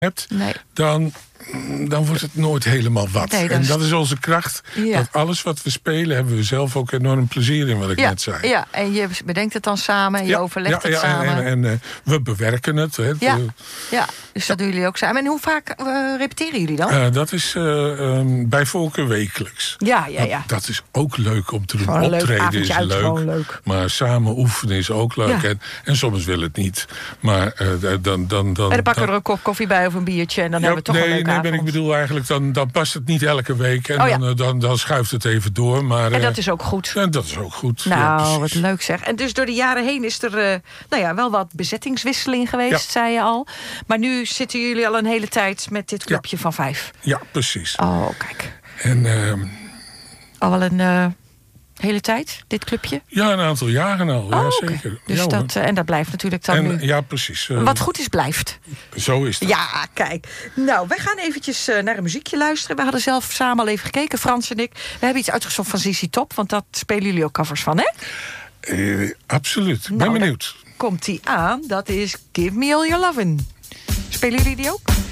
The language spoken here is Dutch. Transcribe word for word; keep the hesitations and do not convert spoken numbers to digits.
hebt, nee. dan, dan wordt het nooit helemaal wat. Nee, dat en is... dat is onze kracht. Ja. Dat alles wat we spelen, hebben we zelf ook enorm plezier in, wat ik ja, net zei. Ja, en je bedenkt het dan samen en je ja, overlegt ja, het ja, samen. En, en, en uh, we bewerken het. Hè. Ja, Uh, ja, dus dat doen jullie ook samen. En hoe vaak uh, repeteren jullie dan? Uh, dat is uh, um, bij voorkeur wekelijks. Ja, ja, ja. Dat, dat is ook leuk om te doen. Gewoon Optreden is uit, leuk, leuk. Maar samen oefenen is ook leuk. Ja. En, en soms wil het niet. Maar uh, dan, dan, dan, en dan pakken we dan, er een kop koffie bij of een biertje en dan ja, hebben we toch nee, een leuke nee, avond. Nee, ik bedoel eigenlijk, dan, dan past het niet elke week. En oh, ja. dan, dan, dan schuift het even door. Maar, en dat uh, is ook goed. En dat is ook goed. Nou, ja, wat leuk zeg. En dus door de jaren heen is er uh, nou ja, wel wat bezettingswisseling geweest, ja. zei je al. Maar nu zitten jullie al een hele tijd met dit clubje ja. van vijf. Ja, precies. Oh, kijk. En, uh, al wel een uh, hele tijd, dit clubje? Ja, een aantal jaren al. Oh, ja, okay. zeker. Dus ja, dat, uh, en dat blijft natuurlijk dan en, nu. Ja, precies. Uh, wat goed is, blijft. Zo is het. Ja, kijk. Nou, wij gaan eventjes uh, naar een muziekje luisteren. We hadden zelf samen al even gekeken, Frans en ik. We hebben iets uitgezocht van Z Z Top, want dat spelen jullie ook covers van, hè? Uh, absoluut. Ik nou, ben benieuwd. Komt die aan, dat is Give Me All Your Lovin'. Spelen jullie die ook?